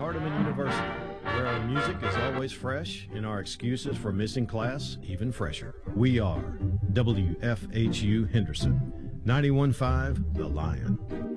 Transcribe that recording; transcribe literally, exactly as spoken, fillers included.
Hardeman University, where our music is always fresh and our excuses for missing class even fresher. We are W F H U Henderson, ninety-one point five The Lion.